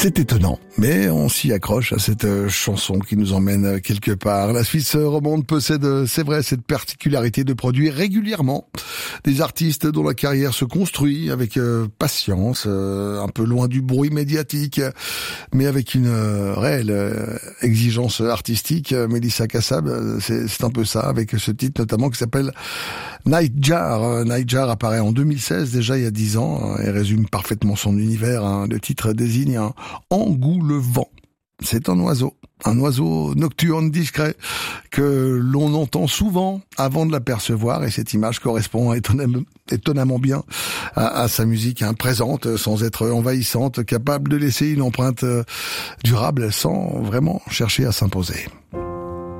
C'est étonnant, mais on s'y accroche à cette chanson qui nous emmène quelque part. La Suisse romande possède, c'est vrai, cette particularité de produire régulièrement des artistes dont la carrière se construit avec patience, un peu loin du bruit médiatique, mais avec une réelle exigence artistique. Melissa Kassab, c'est un peu ça, avec ce titre notamment qui s'appelle Nightjar. Nightjar apparaît en 2016, déjà il y a 10 ans, et résume parfaitement son univers. Le titre désigne un engoulevent. C'est un oiseau nocturne discret que l'on entend souvent avant de l'apercevoir, et cette image correspond étonnamment bien à sa musique, présente sans être envahissante, capable de laisser une empreinte durable sans vraiment chercher à s'imposer.